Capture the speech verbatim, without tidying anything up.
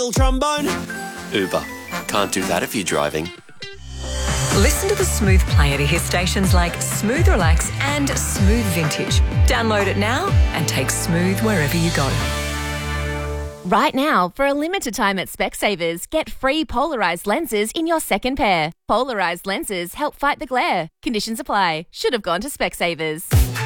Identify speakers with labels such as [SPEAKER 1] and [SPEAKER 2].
[SPEAKER 1] little trombone?
[SPEAKER 2] Uber. Can't do that if you're driving.
[SPEAKER 3] Listen to the Smooth Player to hear stations like Smooth Relax and Smooth Vintage. Download it now and take Smooth wherever you go.
[SPEAKER 4] Right now, for a limited time at Specsavers, get free polarised lenses in your second pair. Polarised lenses help fight the glare. Conditions apply. Should have gone to Specsavers.